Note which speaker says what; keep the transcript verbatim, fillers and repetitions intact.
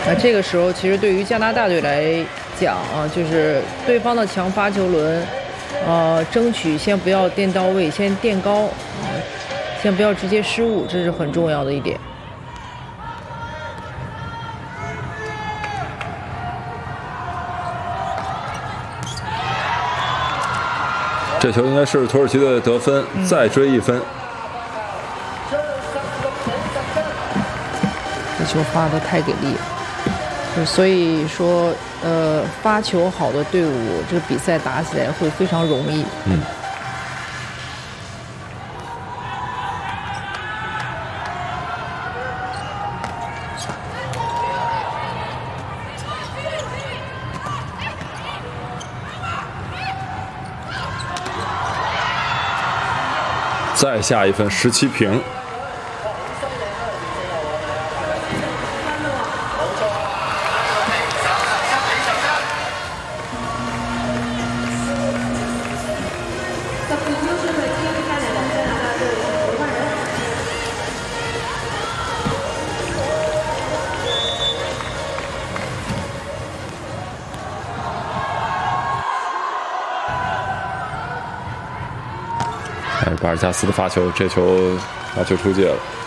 Speaker 1: 那这个时候，其实对于加拿大队来讲啊，就是对方的强发球轮，呃，争取先不要垫到位，先垫高，啊，先不要直接失误，这是很重要的一点。
Speaker 2: 这球应该是土耳其的得分，嗯、再追一分。
Speaker 1: 这球发的太给力了，所以说，呃，发球好的队伍，这个比赛打起来会非常容易。
Speaker 2: 嗯。再下一分，十七平。巴尔加斯的发球，这球发球出界了。